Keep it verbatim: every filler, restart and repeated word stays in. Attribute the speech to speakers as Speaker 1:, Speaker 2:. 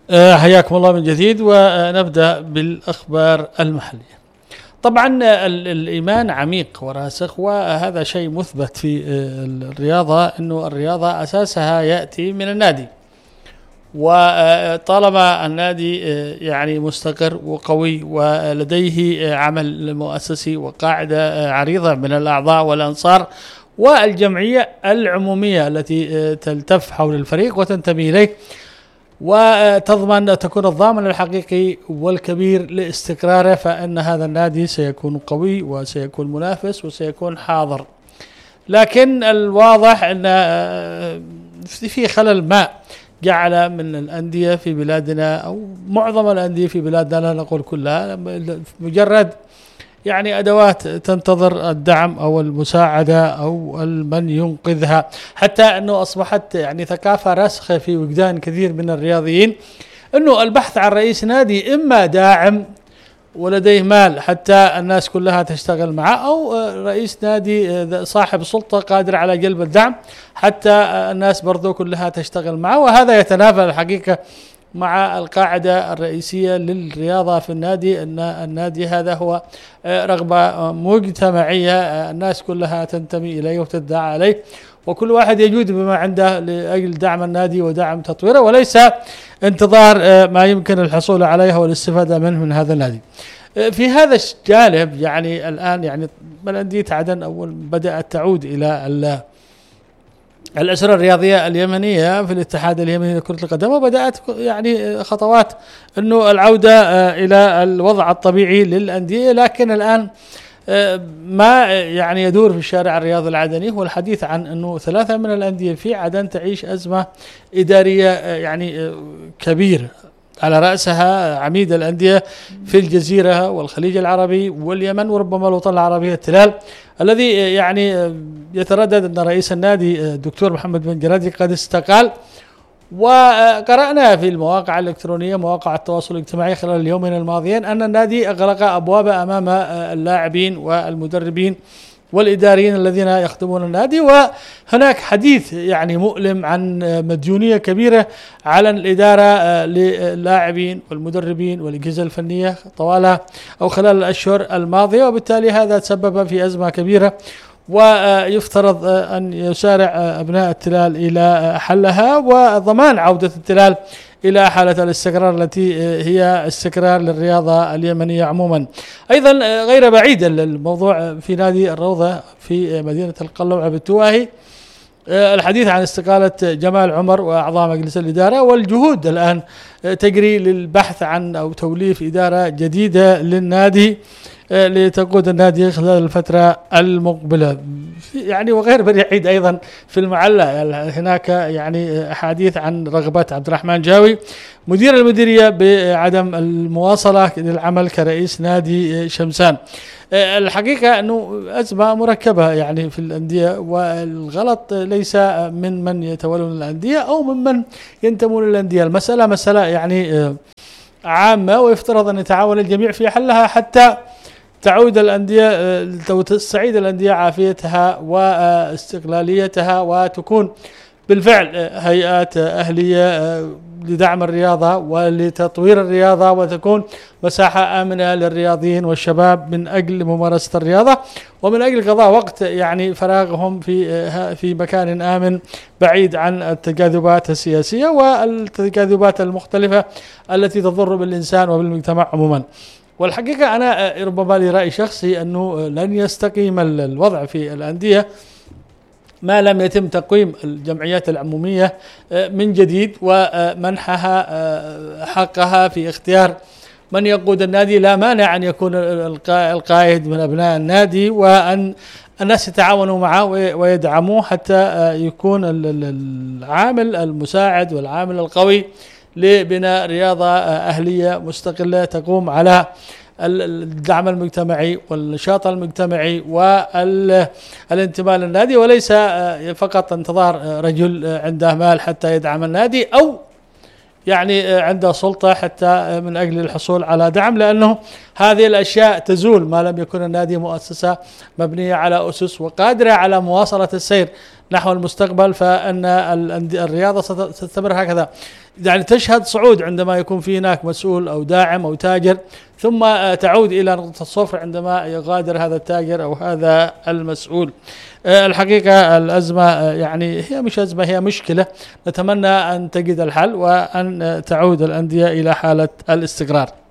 Speaker 1: آه، حياكم الله من جديد، ونبدأ بالأخبار المحلية. طبعا ال- الإيمان عميق وراسخ، وهذا شيء مثبت في آه، الرياضة، أنه الرياضة أساسها يأتي من النادي، وطالما النادي آه، يعني مستقر وقوي ولديه آه، عمل مؤسسي وقاعدة آه، عريضة من الأعضاء والأنصار والجمعية العمومية التي آه، تلتف حول الفريق وتنتمي إليه، وتضمن أن تكون الضامن الحقيقي والكبير لاستقراره، فإن هذا النادي سيكون قوي وسيكون منافس وسيكون حاضر. لكن الواضح أن في خلل ما جعل من الأندية في بلادنا، أو معظم الأندية في بلادنا، لا نقول كلها، مجرد يعني أدوات تنتظر الدعم أو المساعدة أو من ينقذها، حتى أنه أصبحت يعني ثقافة راسخة في وجدان كثير من الرياضيين، أنه البحث عن رئيس نادي إما داعم ولديه مال حتى الناس كلها تشتغل معه، أو رئيس نادي صاحب سلطة قادر على جلب الدعم حتى الناس برضو كلها تشتغل معه. وهذا يتنافى الحقيقة مع القاعدة الرئيسية للرياضة في النادي، أن النادي هذا هو رغبة مجتمعية، الناس كلها تنتمي إليه وتدعى عليه، وكل واحد يجود بما عنده لأجل دعم النادي ودعم تطويره، وليس انتظار ما يمكن الحصول عليه والاستفادة منه من هذا النادي. في هذا الجانب يعني الآن يعني الأندية عدن أول بدأت تعود إلى الأسرة الرياضية اليمنية في الاتحاد اليمني لكرة القدم، وبدأت يعني خطوات أنه العودة إلى الوضع الطبيعي للأندية. لكن الآن ما يعني يدور في الشارع الرياضي العدني هو الحديث عن أنه ثلاثة من الأندية في عدن تعيش أزمة إدارية يعني كبيرة، على رأسها عميد الأندية في الجزيرة والخليج العربي واليمن وربما الوطن العربي التلال، الذي يعني يتردد أن رئيس النادي الدكتور محمد بن جرادي قد استقال. وقرأنا في المواقع الإلكترونية، مواقع التواصل الاجتماعي، خلال اليومين الماضيين أن النادي أغلق أبوابه أمام اللاعبين والمدربين والإداريين الذين يخدمون النادي، وهناك حديث يعني مؤلم عن مديونية كبيرة على الإدارة للاعبين والمدربين والأجهزة الفنية طوال أو خلال الأشهر الماضية، وبالتالي هذا تسبب في أزمة كبيرة، ويفترض أن يسارع أبناء التلال إلى حلها وضمان عودة التلال إلى حالة الاستقرار التي هي استقرار للرياضة اليمنية عموما. أيضا غير بعيد الموضوع في نادي الروضة في مدينة القلوع بالتواهي، الحديث عن استقالة جمال عمر وأعضاء مجلس الإدارة، والجهود الآن تجري للبحث عن أو توليف إدارة جديدة للنادي لتقود النادي خلال الفترة المقبلة. يعني وغير بعيد أيضا في المعلة هناك يعني حديث عن رغبة عبد الرحمن جاوي مدير المديرية بعدم المواصلة للعمل كرئيس نادي شمسان. الحقيقة أنه أزمة مركبة يعني في الأندية، والغلط ليس من من يتولون الأندية أو من من ينتمون للأندية، المسألة مسألة يعني عامة، ويفترض أن يتعاون الجميع في حلها حتى تعود الأندية تستعيد الأندية عافيتها واستقلاليتها، وتكون بالفعل هيئات أهلية لدعم الرياضة ولتطوير الرياضة، وتكون مساحة آمنة للرياضيين والشباب من أجل ممارسة الرياضة ومن أجل قضاء وقت يعني فراغهم في في مكان آمن بعيد عن التجاذبات السياسية والتجاذبات المختلفة التي تضر بالإنسان وبالمجتمع عموما. والحقيقة أنا ربما لي رأي شخصي أنه لن يستقيم الوضع في الأندية ما لم يتم تقويم الجمعيات العمومية من جديد ومنحها حقها في اختيار من يقود النادي. لا مانع أن يكون القائد من أبناء النادي، وأن الناس يتعاونوا معه ويدعموه حتى يكون العامل المساعد والعامل القوي لبناء رياضة أهلية مستقلة تقوم على الدعم المجتمعي والنشاط المجتمعي والانتماء للنادي، وليس فقط انتظار رجل عنده مال حتى يدعم النادي أو يعني عنده سلطة حتى من أجل الحصول على دعم، لأنه هذه الأشياء تزول ما لم يكن النادي مؤسسة مبنية على أسس وقادرة على مواصلة السير نحو المستقبل، فان الرياضه ستستمر هكذا، يعني تشهد صعود عندما يكون في هناك مسؤول او داعم او تاجر، ثم تعود الى نقطه الصفر عندما يغادر هذا التاجر او هذا المسؤول. الحقيقه الازمه يعني هي مش ازمه، هي مشكله، نتمنى ان تجد الحل وان تعود الانديه الى حاله الاستقرار.